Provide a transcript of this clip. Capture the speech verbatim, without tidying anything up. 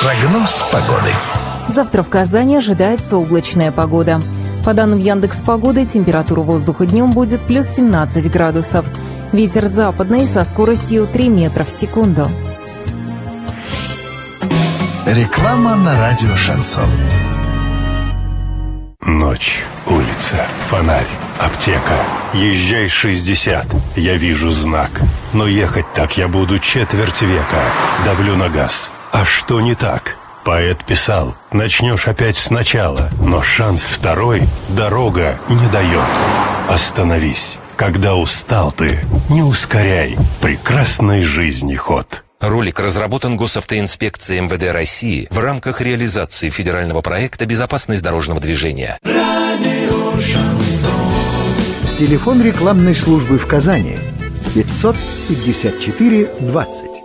Прогноз погоды. Завтра в Казани ожидается облачная погода. По данным Яндекс.Погоды, температура воздуха днем будет плюс семнадцать градусов. Ветер западный со скоростью три метра в секунду. Реклама на радио «Шансон». Ночь, улица, фонарь, аптека. Езжай шестьдесят, я вижу знак. Но ехать так я буду четверть века. Давлю на газ. А что не так? Поэт писал: начнешь опять сначала, но шанс второй дорога не дает. Остановись, когда устал ты, не ускоряй прекрасной жизни ход. Ролик разработан Госавтоинспекцией эм вэ дэ России в рамках реализации федерального проекта «Безопасность дорожного движения». Радио Шансон. Телефон рекламной службы в Казани пятьсот пятьдесят четыре двадцать.